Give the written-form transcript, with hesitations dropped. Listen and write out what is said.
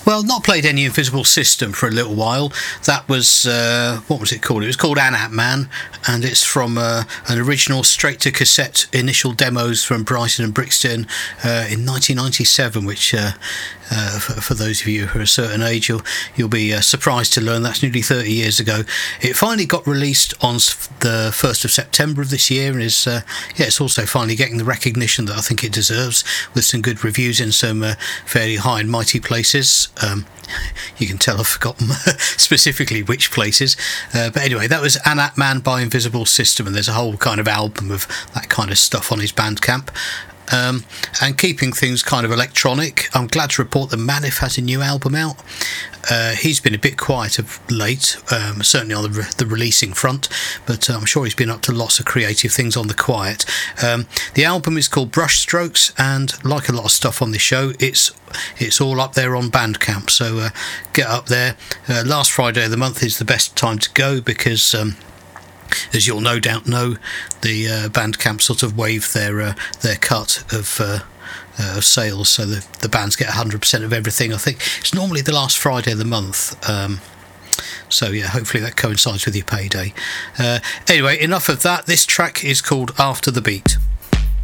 Well, not played any Invisible System for a little while. That was, what was it called? It was called Anat Man, and it's from an original straight-to-cassette initial demos from Brighton and Brixton in 1997, which, for those of you who are a certain age, you'll be surprised to learn that's nearly 30 years ago. It finally got released on the 1st of September of this year, and it's also finally getting the recognition that I think it deserves, with some good reviews in some fairly high and mighty places. You can tell I've forgotten specifically which places, but anyway, that was Anat Man by Invisible System, and there's a whole kind of album of that kind of stuff on his Bandcamp. And keeping things kind of electronic, I'm glad to report that Manif has a new album out. He's been a bit quiet of late, certainly on the releasing front, but I'm sure he's been up to lots of creative things on the quiet. The album is called Brushstrokes, and like a lot of stuff on this show, it's all up there on Bandcamp, so get up there. Last Friday of the month is the best time to go because as you'll no doubt know, the Bandcamp sort of waive their cut of sales, so the bands get 100% of everything. I think it's normally the last Friday of the month, so yeah, hopefully that coincides with your payday. Anyway, enough of that. This track is called After the Beat.